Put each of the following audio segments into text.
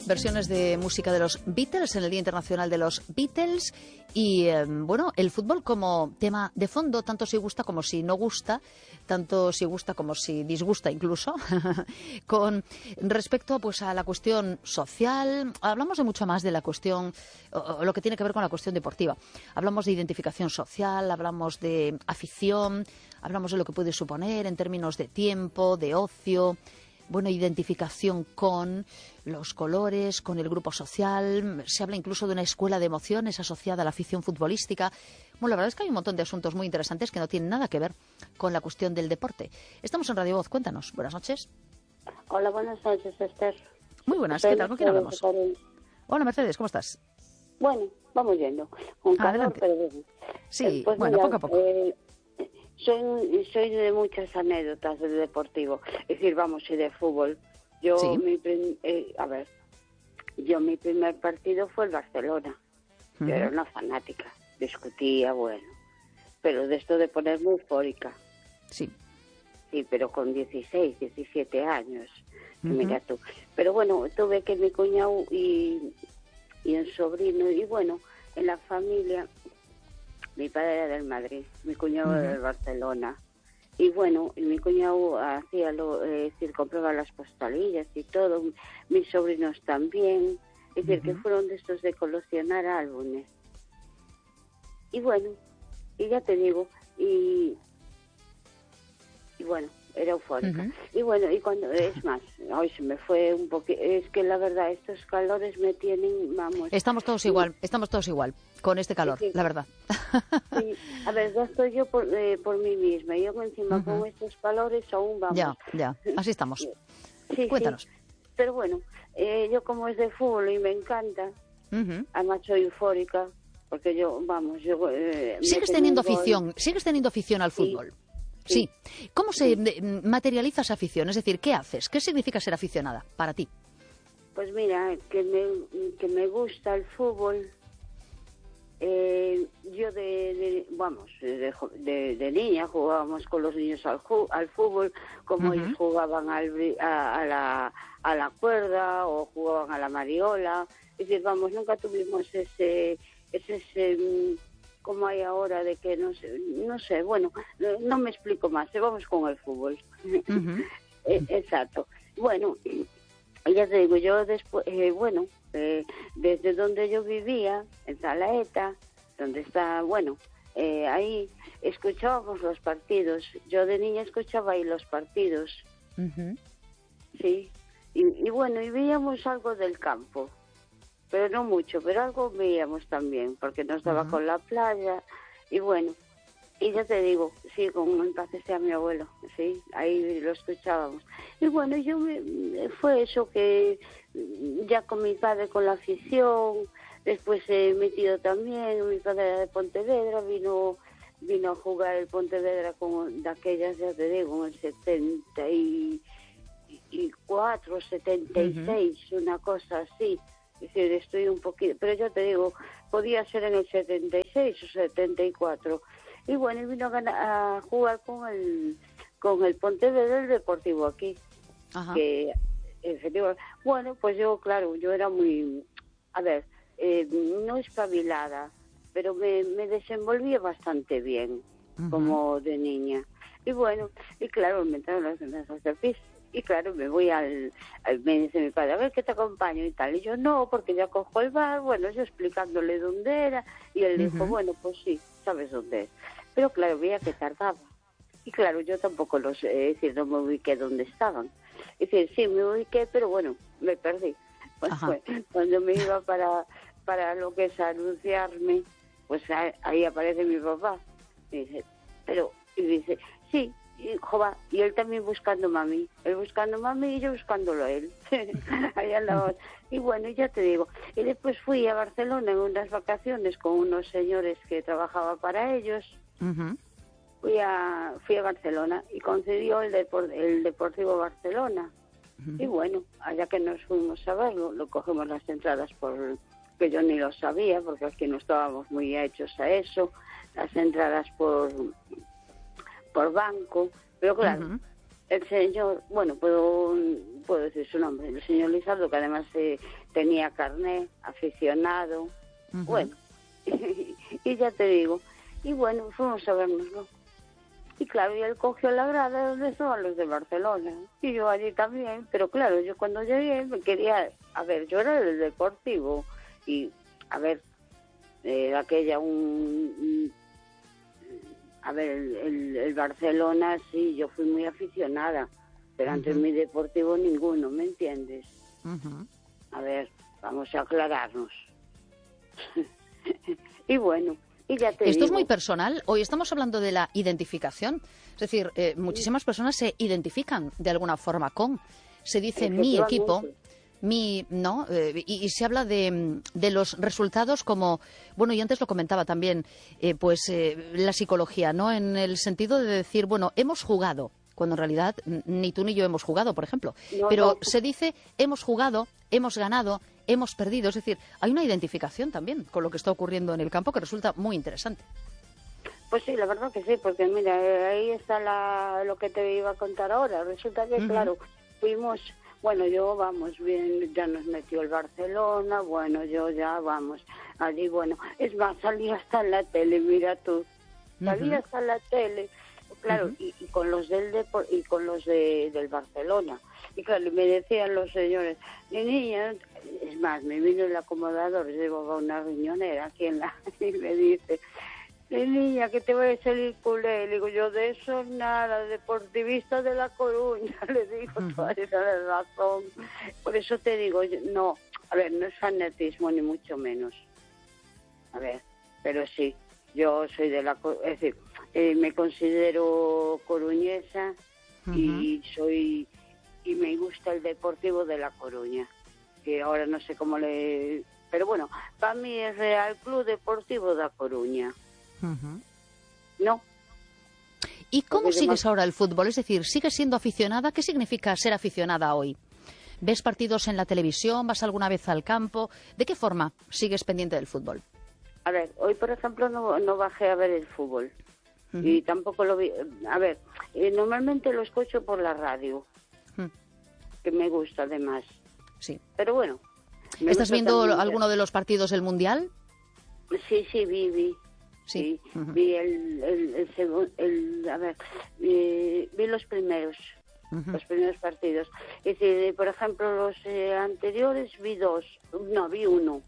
versiones de música de los Beatles en el Día Internacional de los Beatles y, bueno, el fútbol como tema de fondo, tanto si gusta como si no gusta, tanto si gusta como si disgusta incluso, con respecto pues a la cuestión social. Hablamos de mucho más de la cuestión, o lo que tiene que ver con la cuestión deportiva. Hablamos de identificación social, hablamos de afición, hablamos de lo que puede suponer en términos de tiempo, de ocio, bueno, identificación con los colores, con el grupo social. Se habla incluso de una escuela de emociones asociada a la afición futbolística. Bueno, la verdad es que hay un montón de asuntos muy interesantes que no tienen nada que ver con la cuestión del deporte. Estamos en Radio Voz, cuéntanos. Buenas noches. Hola, buenas noches, Esther. Muy buenas, ¿qué tal? ¿Con quién hablamos? Hola, Mercedes, ¿cómo estás? Bueno, vamos yendo. Con calor, adelante. pero bueno. Sí, Pues bueno, mira, poco a poco. Soy de muchas anécdotas del deportivo. Es decir, vamos, y de fútbol. Yo, Sí. mi primer partido fue el Barcelona. Yo era una fanática. Discutía, bueno. Pero de esto de ponerme eufórica. Sí. Sí, pero con 16, 17 años. Mira tú. Pero bueno, tuve que mi cuñado y un sobrino, y bueno, en la familia, mi padre era del Madrid, mi cuñado era del Barcelona. Y bueno, y mi cuñado hacía es decir, compraba las postalillas y todo, mis sobrinos también. Es decir, que fueron de estos de coleccionar álbumes. Y bueno, y ya te digo, y bueno, era eufórica. Y bueno, y cuando, es más, hoy se me fue un poquito, es que la verdad, estos calores me tienen, vamos. Estamos todos igual con este calor, sí, la verdad. Sí, a ver, ya estoy yo por mí misma, y yo encima con estos calores aún vamos. Ya, así estamos. Sí, Cuéntanos. Sí. Pero bueno, yo como es de fútbol y me encanta, además soy eufórica, porque yo, vamos, ¿Sigues teniendo afición al fútbol? Sí. ¿Cómo se materializa esa afición? Es decir, ¿qué haces? ¿Qué significa ser aficionada para ti? Pues mira, que me gusta el fútbol. Yo de niña jugábamos con los niños al fútbol, como ellos jugaban a la cuerda o jugaban a la mariola. Es decir, vamos, nunca tuvimos ese como hay ahora de que no sé, bueno, no me explico más, vamos con el fútbol. Exacto. Bueno, ya te digo, yo después, desde donde yo vivía, en Zalaeta, donde está, bueno, ahí escuchábamos los partidos. Yo de niña escuchaba ahí los partidos. Sí. Y bueno, y veíamos algo del campo. Pero no mucho, pero algo veíamos también, porque nos daba con la playa, y bueno, y ya te digo, sí, con en paz esté a mi abuelo, sí, ahí lo escuchábamos. Y bueno, fue eso que ya con mi padre con la afición, después mi tío también, mi padre era de Pontevedra, vino a jugar el Pontevedra de aquellas, ya te digo, en el 74, 76, una cosa así. Es decir, estoy un poquito, pero ya te digo, podía ser en el 76 o 74. Y bueno, vino a jugar con el Pontevedra, el Deportivo aquí. Que efectivamente, bueno, pues yo, claro, yo era muy, no espabilada, pero me desenvolvía bastante bien, como de niña. Y bueno, y claro, me entraron las ganas de pis. Y claro, me voy me dice mi padre, a ver, ¿qué te acompaño? Y tal. Y yo, no, porque ya cojo el bar. Bueno, yo explicándole dónde era. Y él dijo, bueno, pues sí, sabes dónde es. Pero claro, veía que tardaba. Y claro, yo tampoco no me ubiqué dónde estaban. Es decir, sí, me ubiqué, pero bueno, me perdí. Pues cuando me iba para lo que es anunciarme, pues ahí aparece mi papá. Y dice, sí. Y él también buscando mami, él buscando mami y yo buscándolo a él. Ahí andamos. Y bueno, ya te digo, y después fui a Barcelona en unas vacaciones con unos señores que trabajaba para ellos. Fui a Barcelona y concedió el Deportivo Barcelona. Y bueno, allá que nos fuimos a verlo, lo cogemos las entradas que yo ni lo sabía, porque aquí no estábamos muy hechos a eso, las entradas por banco, pero claro, el señor, bueno, puedo decir su nombre, el señor Lizardo, que además tenía carné, aficionado, bueno, y ya te digo, y bueno, fuimos a vernoslo. Y claro, y él cogió la grada donde estaban los de Barcelona, y yo allí también, pero claro, yo cuando llegué me quería, a ver, yo era del Deportivo, y a ver, aquella a ver, el Barcelona sí, yo fui muy aficionada, pero antes mi Deportivo ninguno, ¿me entiendes? A ver, vamos a aclararnos. Y bueno, y ya te Esto digo. es muy personal. Hoy estamos hablando de la identificación. Es decir, muchísimas personas se identifican de alguna forma con. Se dice mi equipo, ¿no? Y se habla de los resultados como, bueno, y antes lo comentaba también, la psicología, ¿no? En el sentido de decir, bueno, hemos jugado, cuando en realidad ni tú ni yo hemos jugado, por ejemplo. Pero se dice, hemos jugado, hemos ganado, hemos perdido. Es decir, hay una identificación también con lo que está ocurriendo en el campo que resulta muy interesante. Pues sí, la verdad que sí, porque mira, ahí está lo que te iba a contar ahora. Resulta que, claro, fuimos, bueno, yo, vamos, bien, ya nos metió el Barcelona, bueno, yo ya, vamos, allí, bueno, es más, salí hasta en la tele, mira tú, salí hasta en la tele, claro, y con los y con los del Barcelona. Y claro, me decían los señores, mi niña, es más, me vino el acomodador, llevaba una riñonera aquí y me dice, mi niña, que te voy a salir culé. Le digo, yo de eso nada, deportivista de La Coruña, le digo, toda esa razón. Por eso te digo, no, a ver, no es fanatismo ni mucho menos. A ver, pero sí, yo soy de es decir, me considero coruñesa y me gusta el Deportivo de La Coruña, que ahora no sé cómo pero bueno, para mí es Real Club Deportivo de La Coruña. No. ¿Y cómo sigues ahora el fútbol? Es decir, ¿sigues siendo aficionada? ¿Qué significa ser aficionada hoy? ¿Ves partidos en la televisión? ¿Vas alguna vez al campo? ¿De qué forma sigues pendiente del fútbol? A ver, hoy por ejemplo no bajé a ver el fútbol y tampoco lo vi. A ver, normalmente lo escucho por la radio, que me gusta además. Sí. Pero bueno. ¿Estás viendo alguno de los partidos del Mundial? Sí, vi. Sí, vi el segundo, a ver, vi los primeros partidos. Es decir, por ejemplo, los anteriores vi vi uno.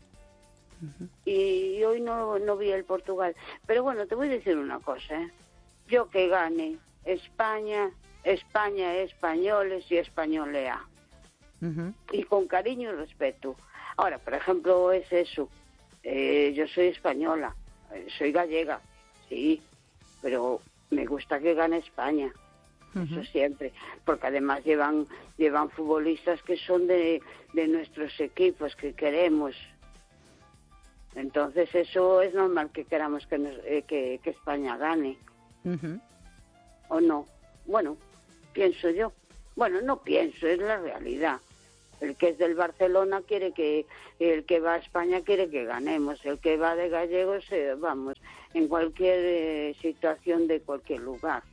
Y hoy no vi el Portugal. Pero bueno, te voy a decir una cosa, Yo que gane España, españoles y españolea. Y con cariño y respeto. Ahora, por ejemplo, es eso. Yo soy española. Soy gallega, sí, pero me gusta que gane España, eso siempre, porque además llevan futbolistas que son de nuestros equipos que queremos. Entonces eso es normal que queramos que España gane, ¿o no? Bueno, pienso yo. Bueno, no pienso, es la realidad. El que es del Barcelona quiere el que va a España quiere que ganemos. El que va de gallegos, vamos, en cualquier situación de cualquier lugar.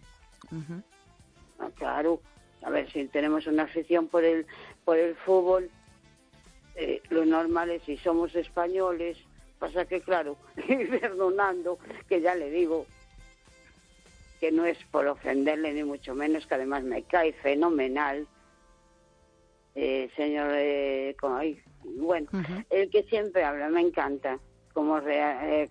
Claro, a ver, si tenemos una afición por el fútbol, lo normal es, si somos españoles, pasa que claro, perdonando, que ya le digo, que no es por ofenderle ni mucho menos, que además me cae fenomenal, señor, bueno, el que siempre habla, me encanta, como a ver,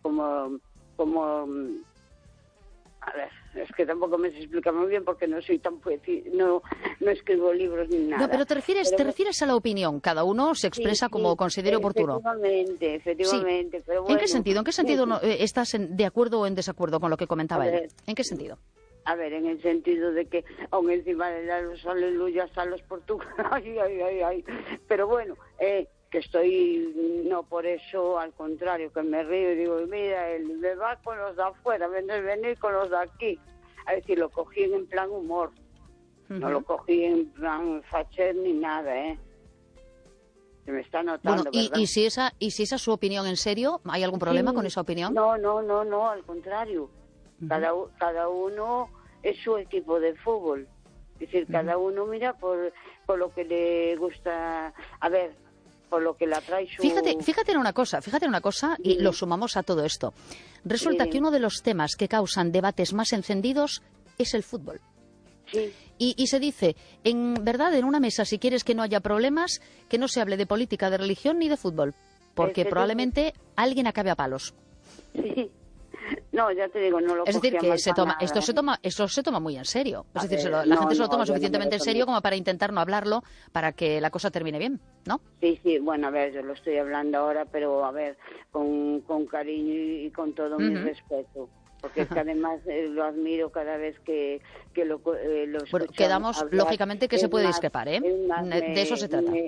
es que tampoco me se explica muy bien porque no soy tan no escribo libros ni nada. No, pero te refieres a la opinión, cada uno se expresa como considere oportuno. Efectivamente, pero bueno. ¿En qué sentido estás de acuerdo o en desacuerdo con lo que comentaba él? ¿En qué sentido? A ver, en el sentido de que aún encima de dar los aleluyas a los portugueses, ay. Pero bueno, que estoy, no por eso, al contrario, que me río y digo, mira, él me va con los de afuera, venir con los de aquí. Es decir, lo cogí en plan humor, no lo cogí en plan facher ni nada, Se me está notando, bueno, ¿verdad? ¿y si esa es su opinión en serio? ¿Hay algún problema con esa opinión? No, al contrario. Cada uno es su equipo de fútbol. Es decir, cada uno mira por lo que le gusta, a ver, por lo que le atrae su... Fíjate en una cosa, y lo sumamos a todo esto. Resulta que uno de los temas que causan debates más encendidos es el fútbol. Sí. Y se dice, en verdad, en una mesa, si quieres que no haya problemas, que no se hable de política, de religión ni de fútbol, porque probablemente alguien acabe a palos. Sí. No, ya te digo, no lo Es decir, que esto se toma muy en serio. Es decir, la gente se lo toma suficientemente en serio como para intentar no hablarlo, para que la cosa termine bien, ¿no? Sí, bueno, a ver, yo lo estoy hablando ahora, pero a ver, con cariño y con todo mi respeto. Porque es que además lo admiro cada vez que lo escuchamos. Bueno, quedamos, hablar. lógicamente, que se puede discrepar, ¿eh? De eso se trata.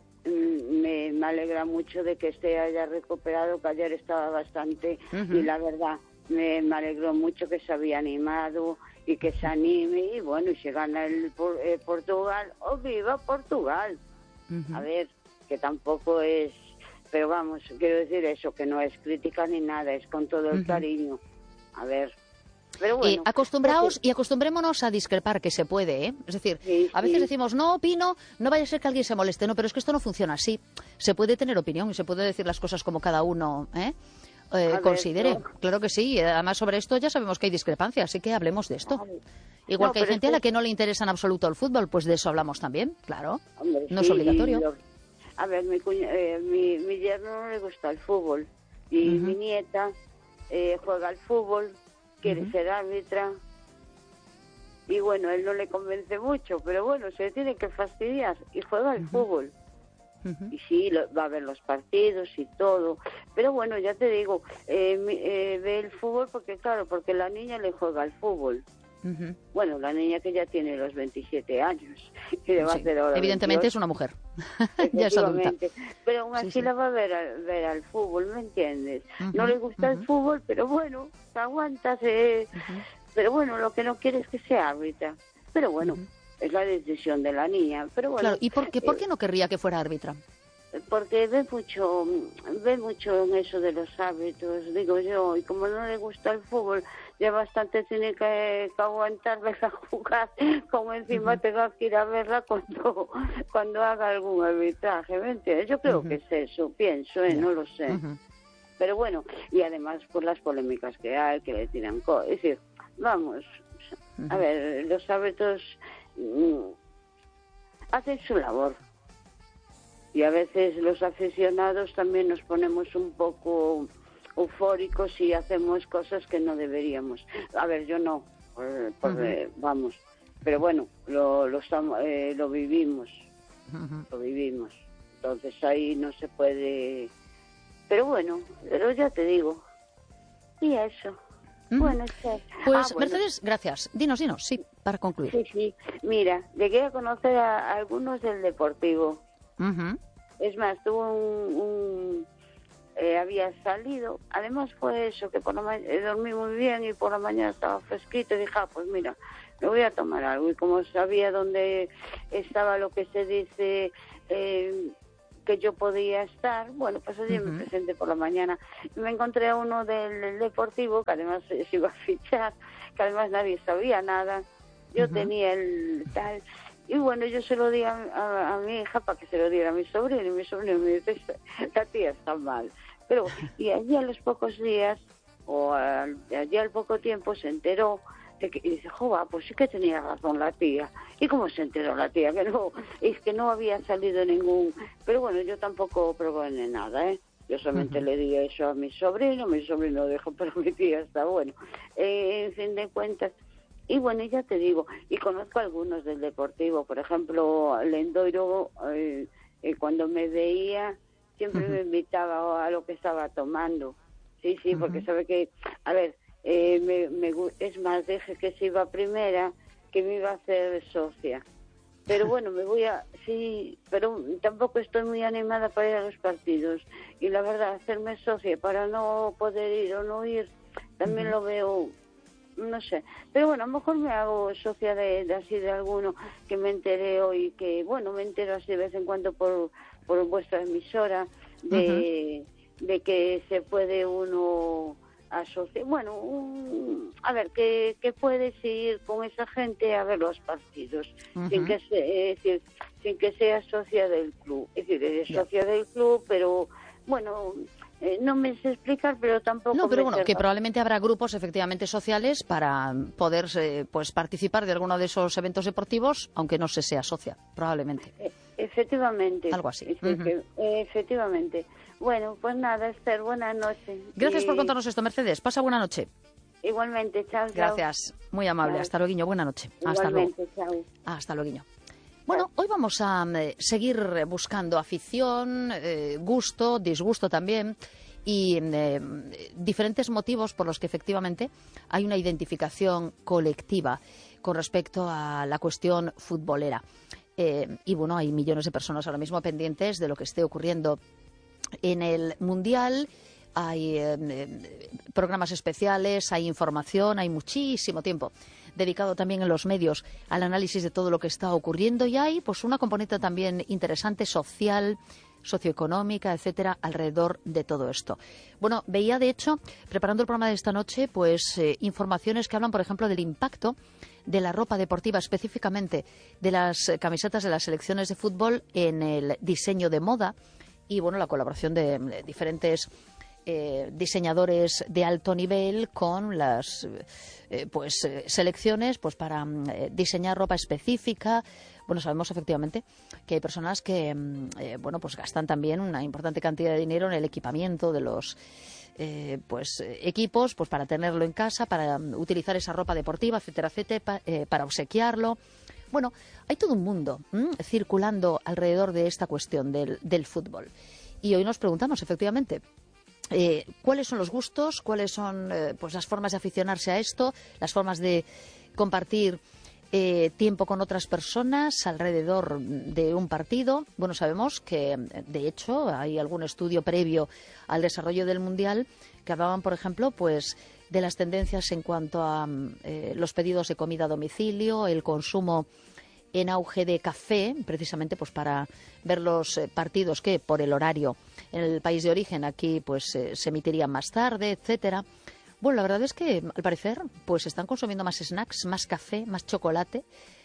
Me alegra mucho de que haya recuperado, que ayer estaba bastante, y la verdad, me alegró mucho que se había animado y que se anime, y bueno, y si gana el Portugal, ¡oh, viva Portugal! A ver, que tampoco es, pero vamos, quiero decir eso, que no es crítica ni nada, es con todo el cariño. A ver, pero bueno. Acostumbraos y acostumbrémonos a discrepar, que se puede, ¿eh? Es decir, a veces decimos, no opino, no vaya a ser que alguien se moleste, no, pero es que esto no funciona así. Se puede tener opinión y se puede decir las cosas como cada uno considere. ¿No? Claro que sí, y además sobre esto ya sabemos que hay discrepancias, así que hablemos de esto. Igual que hay gente a la que no le interesa en absoluto el fútbol, pues de eso hablamos también, claro. Hombre, no es obligatorio. A ver, mi yerno no le gusta el fútbol y mi nieta juega al fútbol, quiere ser árbitra, y bueno, él no le convence mucho, pero bueno, se tiene que fastidiar y juega al fútbol. Y sí, va a ver los partidos y todo, pero bueno, ya te digo, ve el fútbol porque la niña le juega al fútbol. Bueno, la niña que ya tiene los 27 años, que va a hacer ahora evidentemente 22. Es una mujer, ya es adulta. Pero aún así la va a ver al fútbol, ¿me entiendes? No le gusta el fútbol, pero bueno, se aguanta, pero bueno, lo que no quiere es que sea árbitra. Pero bueno, es la decisión de la niña. Pero bueno, claro, ¿y por qué no querría que fuera árbitra? Porque ve mucho en eso de los árbitros, digo yo, y como no le gusta el fútbol, ya bastante tiene que aguantar verla jugar, como encima tenga que ir a verla cuando haga algún arbitraje, ¿me entiendes? Yo creo que es eso, pienso, no lo sé. Pero bueno, y además por las polémicas que hay, que le tiran cosas, es decir, vamos, a ver, los árbitros hacen su labor. Y a veces los aficionados también nos ponemos un poco eufóricos y hacemos cosas que no deberíamos. A ver, yo no, vamos, pero bueno, lo vivimos, lo vivimos. Entonces ahí no se puede... Pero bueno, pero ya te digo, y eso. Bueno, pues bueno. Mercedes, gracias. Dinos, sí, para concluir. Sí, mira, llegué a conocer a algunos del Deportivo. Es más, había salido, además fue eso, que por la mañana dormí muy bien y por la mañana estaba fresquito y dije, pues mira, me voy a tomar algo. Y como sabía dónde estaba lo que se dice que yo podía estar, bueno, pues allí me presenté por la mañana. Y me encontré a uno del Deportivo, que además se iba a fichar, que además nadie sabía nada. Yo tenía el tal... Y bueno, yo se lo di a mi hija para que se lo diera a mi sobrino, y mi sobrino me dice, la tía está mal. Pero, y allí a los pocos días, allí al poco tiempo, se enteró de que, y dice, jova, pues sí que tenía razón la tía. ¿Y cómo se enteró la tía? Que no, es que no había salido ningún... Pero bueno, yo tampoco proponé nada, ¿eh? Yo solamente le di eso a mi sobrino dijo, pero mi tía está bueno. En fin de cuentas... Y bueno, ya te digo, y conozco algunos del Deportivo, por ejemplo, Lendoiro, cuando me veía, siempre me invitaba a lo que estaba tomando. Sí, porque sabe que, a ver, es más, dije que se iba primera, que me iba a hacer socia. Pero bueno, sí, pero tampoco estoy muy animada para ir a los partidos. Y la verdad, hacerme socia para no poder ir o no ir, también lo veo... No sé, pero bueno, a lo mejor me hago socia de alguno que me enteré hoy, que bueno, me entero así de vez en cuando por vuestra emisora, de que se puede uno bueno, a ver, que puedes ir con esa gente a ver los partidos, sin que es decir, sin que seas socia del club. Es decir, eres socia del club, pero bueno, no me sé explicar, pero tampoco. No, pero bueno, que probablemente habrá grupos efectivamente sociales para poder pues participar de alguno de esos eventos deportivos, aunque no se sea socia, probablemente. Efectivamente. Algo así. Efectivamente. Bueno, pues nada, Esther, buenas noches. Gracias por contarnos esto, Mercedes. Pasa buena noche. Igualmente, chao. Gracias, muy amable. Chao. Hasta luego, buena noche. Igualmente, hasta luego. Chao. Hasta luego. Bueno, hoy vamos a seguir buscando afición, gusto, disgusto también, y diferentes motivos por los que efectivamente hay una identificación colectiva con respecto a la cuestión futbolera. Y bueno, hay millones de personas ahora mismo pendientes de lo que esté ocurriendo en el Mundial. Hay programas especiales, hay información, hay muchísimo tiempo dedicado también en los medios al análisis de todo lo que está ocurriendo, y hay pues una componente también interesante social, socioeconómica, etcétera, alrededor de todo esto. Bueno, veía de hecho, preparando el programa de esta noche, pues informaciones que hablan, por ejemplo, del impacto de la ropa deportiva, específicamente de las camisetas de las selecciones de fútbol en el diseño de moda, y bueno, la colaboración de diferentes diseñadores de alto nivel con las selecciones pues para diseñar ropa específica. Bueno, sabemos efectivamente que hay personas que pues gastan también una importante cantidad de dinero en el equipamiento de los equipos, pues para tenerlo en casa, para utilizar esa ropa deportiva, etcétera, etcétera, para obsequiarlo. Bueno, hay todo un mundo circulando alrededor de esta cuestión del fútbol. Y hoy nos preguntamos, efectivamente, cuáles son los gustos, cuáles son las formas de aficionarse a esto, las formas de compartir tiempo con otras personas alrededor de un partido. Bueno, sabemos que, de hecho, hay algún estudio previo al desarrollo del Mundial que hablaban, por ejemplo, pues de las tendencias en cuanto a los pedidos de comida a domicilio, el consumo en auge de café, precisamente pues para ver los partidos que por el horario en el país de origen aquí pues se emitirían más tarde, etcétera. Bueno, la verdad es que al parecer pues están consumiendo más snacks, más café, más chocolate,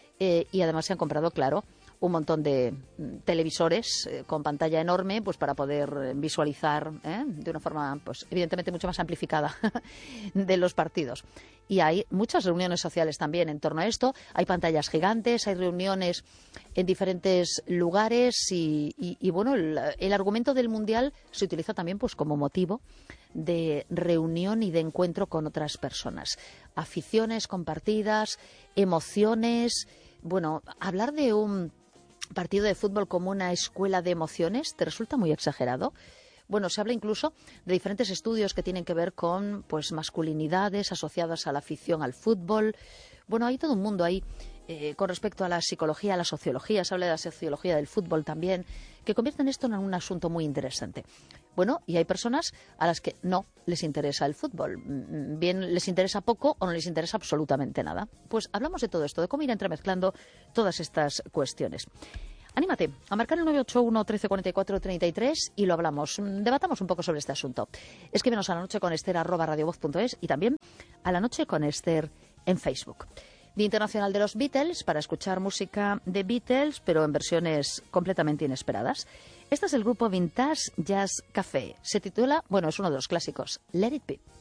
y además se han comprado, claro, un montón de televisores con pantalla enorme pues para poder visualizar de una forma pues evidentemente mucho más amplificada de los partidos. Y hay muchas reuniones sociales también en torno a esto. Hay pantallas gigantes, hay reuniones en diferentes lugares y bueno, el argumento del Mundial se utiliza también pues como motivo de reunión y de encuentro con otras personas. Aficiones compartidas, emociones. Bueno, hablar de un partido de fútbol como una escuela de emociones, ¿te resulta muy exagerado? Bueno, se habla incluso de diferentes estudios que tienen que ver con pues masculinidades asociadas a la afición al fútbol. Bueno, hay todo un mundo ahí con respecto a la psicología, a la sociología, se habla de la sociología del fútbol también, que convierten esto en un asunto muy interesante. Bueno, y hay personas a las que no les interesa el fútbol. Bien les interesa poco o no les interesa absolutamente nada. Pues hablamos de todo esto, de cómo ir entremezclando todas estas cuestiones. Anímate a marcar el 981 1344 33 y lo hablamos. Debatamos un poco sobre este asunto. Escríbenos a la noche con Esther@radiovoz.es y también a la noche con Esther en Facebook. Día Internacional de los Beatles, para escuchar música de Beatles, pero en versiones completamente inesperadas. Este es el grupo Vintage Jazz Café. Se titula, bueno, es uno de los clásicos, Let It Be.